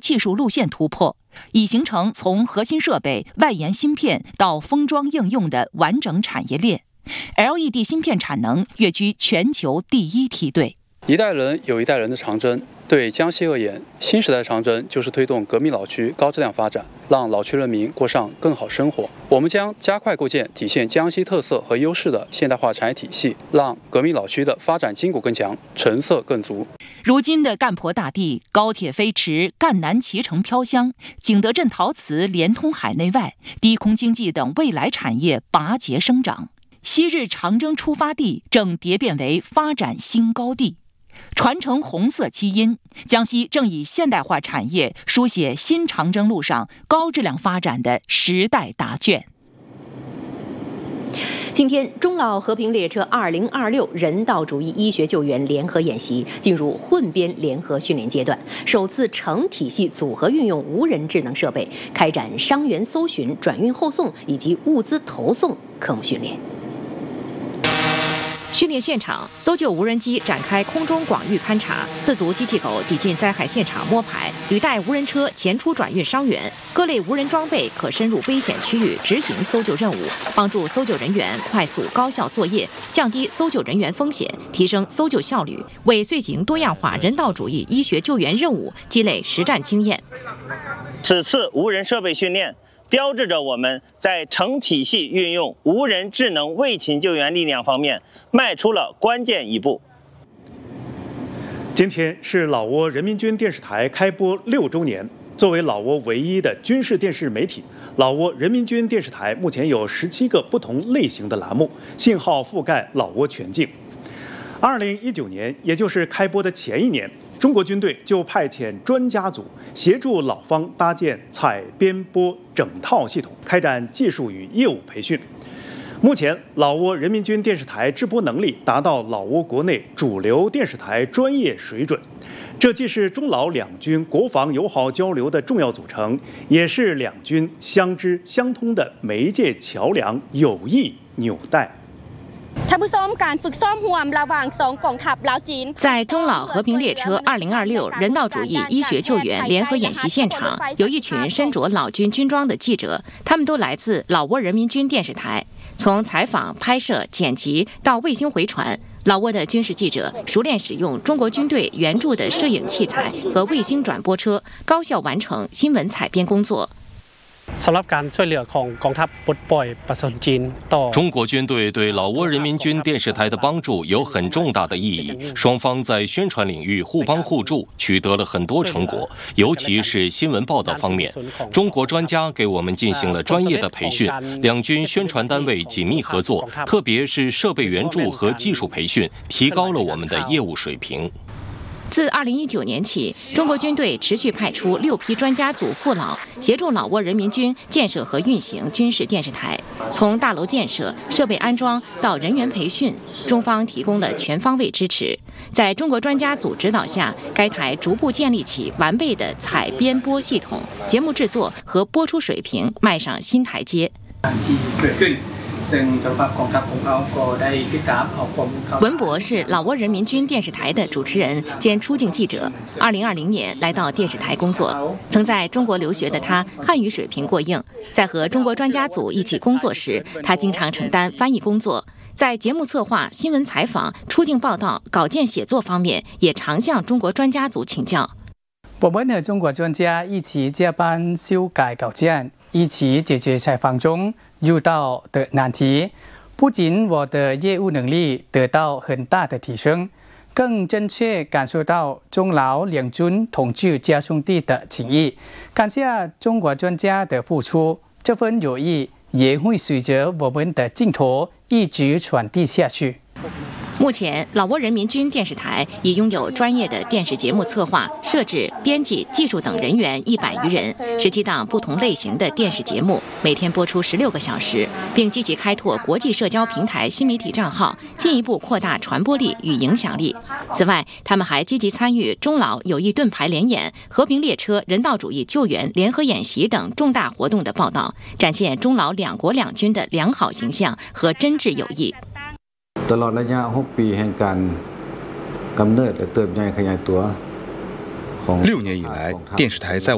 技术路线突破，已形成从核心设备、外延芯片到封装应用的完整产业链。LED 芯片产能跃居全球第1梯队。 一代人有一代人的长征，对江西而言，新时代长征就是推动革命老区高质量发展，让老区人民过上更好生活。我们将加快构建体现江西特色和优势的现代化产业体系，让革命老区的发展筋骨更强，成色更足。 如今的赣婆大地，高铁飞驰，赣南脐橙飘香，景德镇陶瓷连通海内外，低空经济等未来产业拔节生长。昔日长征出发地正蝶变为发展新高地。传承红色基因，江西正以现代化产业书写新长征路上高质量发展的时代答卷。 今天，中老和平列车2026人道主义医学救援联合演习进入混编联合训练阶段，首次成体系组合运用无人智能设备，开展伤员搜寻、转运后送以及物资投送科目训练。 训练现场，搜救无人机展开空中广域勘察，4组机器狗抵近灾害现场摸排，履带无人车前出转运伤员，各类无人装备可深入危险区域执行搜救任务，帮助搜救人员快速高效作业，降低搜救人员风险，提升搜救效率，为遂行多样化人道主义医学救援任务积累实战经验。 此次无人设备训练标志着我们在成体系运用无人智能卫勤救援力量方面迈出了关键一步。 今天是老挝人民军电视台开播6周年。作为老挝唯一的军事电视媒体，老挝人民军电视台目前有17个不同类型的栏目，信号覆盖老挝全境。2019年，也就是开播的前一年，中国军队就派遣专家组协助老方搭建采编播整套系统，开展技术与业务培训。目前，老挝人民军电视台制播能力达到老挝国内主流电视台专业水准，这既是中老两军国防友好交流的重要组成，也是两军相知相通的媒介桥梁、友谊纽带。 在中老和平列车2026人道主义医学救援联合演习现场，有一群身着老军军装的记者，他们都来自老挝人民军电视台。从采访、拍摄、剪辑到卫星回传，老挝的军事记者熟练使用中国军队援助的摄影器材和卫星转播车，高效完成新闻采编工作。 中国军队对老挝人民军电视台的帮助有很重大的意义，双方在宣传领域互帮互助，取得了很多成果，尤其是新闻报道方面，中国专家给我们进行了专业的培训，两军宣传单位紧密合作，特别是设备援助和技术培训，提高了我们的业务水平。 自2019年起，中国军队持续派出6批专家组父老，协助老挝人民军建设和运行军事电视台。从大楼建设、设备安装到人员培训，中方提供了全方位支持。在中国专家组指导下，该台逐步建立起完备的采编播系统，节目制作和播出水平迈上新台阶。文博是老挝人民军电视台的主持人兼出境记者，2020年来到电视台工作。曾在中国留学的他，汉语水平过硬，在和中国专家组一起工作时，他经常承担翻译工作。在节目策划、新闻采访、出境报道、稿件写作方面，也常向中国专家组请教。 我们和中国专家一起加班修改稿件，一起解决采访中遇到的难题，不仅我的业务能力得到很大的提升，更正确感受到中老两军同志家兄弟的情谊。感谢中国专家的付出，这份友谊也会随着我们的镜头一直传递下去。 目前，老挝人民军电视台已拥有专业的电视节目策划、摄制、编辑、技术等人员100余人，17档不同类型的电视节目，每天播出16个小时，并积极开拓国际社交平台新媒体账号，进一步扩大传播力与影响力。此外，他们还积极参与中老友谊盾牌联演、和平列车人道主义救援联合演习等重大活动的报道，展现中老两国两军的良好形象和真挚友谊。 ตลอดระยะ6 ปีแห่งการกำเนิดและเติบใหญ่ขยายตัวของ 6年以来，电视台在